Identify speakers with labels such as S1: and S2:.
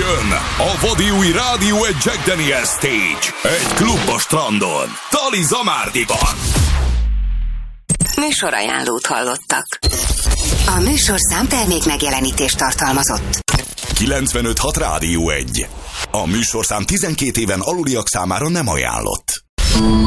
S1: Jön a vadi új rádió egy Jack Daniel Stage. Egy klub a strandon. Tali Zamárdiban.
S2: Műsorajánlót hallottak. A műsorszám termék megjelenítést tartalmazott.
S1: 95.6 Rádió 1. A műsorszám 12 éven aluliak számára nem ajánlott.